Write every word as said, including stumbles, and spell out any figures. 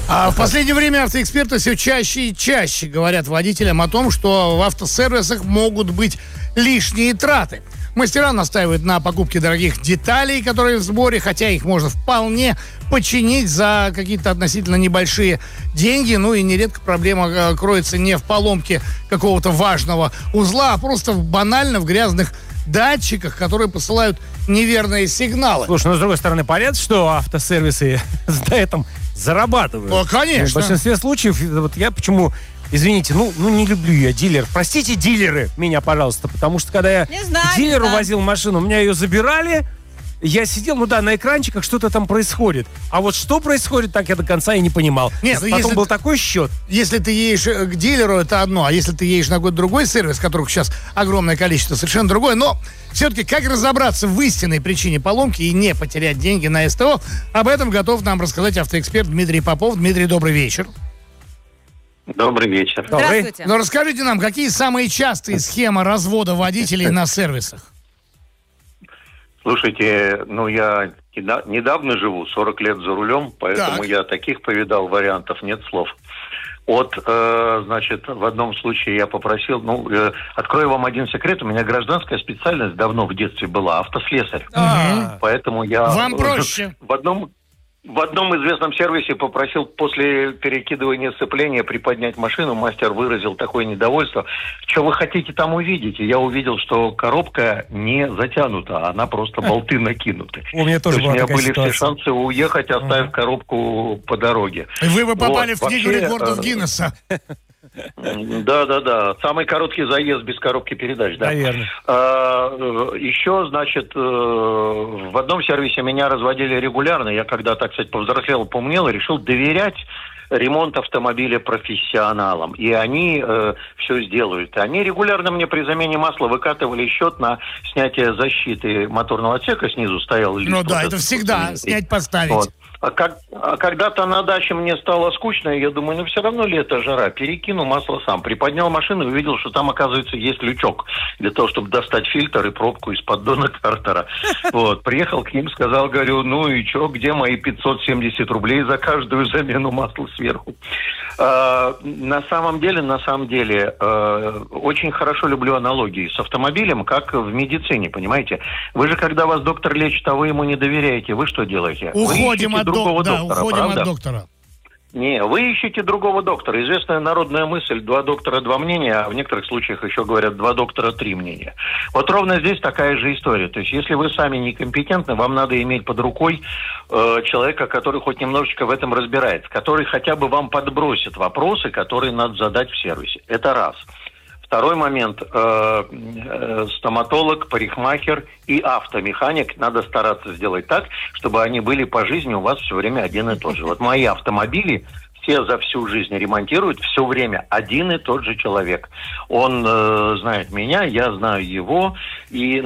А в последнее время автоэксперты все чаще и чаще говорят водителям о том, что в автосервисах могут быть лишние траты. Мастера настаивают на покупке дорогих деталей, которые в сборе, хотя их можно вполне починить за какие-то относительно небольшие деньги. Ну и нередко проблема кроется не в поломке какого-то важного узла, а просто банально в грязных датчиках, которые посылают неверные сигналы. Слушай, ну с другой стороны, понятно, что автосервисы на этом зарабатывают. Ну, конечно. В большинстве случаев, вот я почему... Извините, ну, ну не люблю я дилер. Простите, дилеры, меня, пожалуйста, потому что когда я знаю, к дилеру возил машину, у меня ее забирали, я сидел, ну да, на экранчиках что-то там происходит. А вот что происходит, так я до конца и не понимал. Нет, Потом если был ты, такой счет. Если ты едешь к дилеру, это одно, а если ты едешь на какой-то другой сервис, которых сейчас огромное количество, совершенно другое. Но все-таки как разобраться в истинной причине поломки и не потерять деньги на СТО, об этом готов нам рассказать автоэксперт Дмитрий Попов. Дмитрий, добрый вечер. Добрый вечер. Здравствуйте. Ну, расскажите нам, какие самые частые схемы развода водителей на сервисах? Слушайте, ну я недавно живу, сорок лет за рулем, поэтому Так. я таких повидал вариантов, нет слов. От, э, значит, в одном случае я попросил, ну, э, открою вам один секрет, у меня гражданская специальность давно в детстве была, автослесарь. А-а-а. Поэтому я... Вам проще. В одном... В одном известном сервисе попросил после перекидывания сцепления приподнять машину. Мастер выразил такое недовольство. Что вы хотите там увидеть? И я увидел, что коробка не затянута, она просто болты накинуты. У меня тоже То есть была у меня такая были ситуация. все шансы уехать, оставив uh-huh. коробку по дороге. Вы бы попали Вот. в книгу Вообще, рекордов э, Гиннесса. Да-да-да. Самый короткий заезд без коробки передач, да. Наверное. А, еще, значит, в одном сервисе меня разводили регулярно. Я когда, так сказать, повзрослел, поумнел, решил доверять ремонт автомобиля профессионалам. И они э, все сделают. Они регулярно мне при замене масла выкатывали счет на снятие защиты моторного отсека. Снизу стоял лист. Ну да, вот это этот, всегда вот, снять, поставить. Вот. А, как, а когда-то на даче мне стало скучно, и я думаю, ну все равно лето, жара, перекину масло сам. Приподнял машину и увидел, что там, оказывается, есть лючок для того, чтобы достать фильтр и пробку из поддона картера. Вот. Приехал к ним, сказал, говорю, ну и что, где мои пятьсот семьдесят рублей за каждую замену масла сверху? А, на самом деле, на самом деле, э, очень хорошо люблю аналогии с автомобилем, как в медицине, понимаете? Вы же, когда вас доктор лечит, а вы ему не доверяете, вы что делаете? Уходим от, другого док- да, доктора, уходим правда? от доктора. Не, вы ищете другого доктора. Известная народная мысль: два доктора, два мнения, а в некоторых случаях еще говорят два доктора, три мнения. Вот ровно здесь такая же история. То есть, если вы сами некомпетентны, вам надо иметь под рукой э, человека, который хоть немножечко в этом разбирается, который хотя бы вам подбросит вопросы, которые надо задать в сервисе. Это раз. Второй момент. Э, э, стоматолог, парикмахер и автомеханик. Надо стараться сделать так, чтобы они были по жизни у вас все время один и тот же. Вот мои автомобили все за всю жизнь ремонтируют все время один и тот же человек. Он э, знает меня, я знаю его. И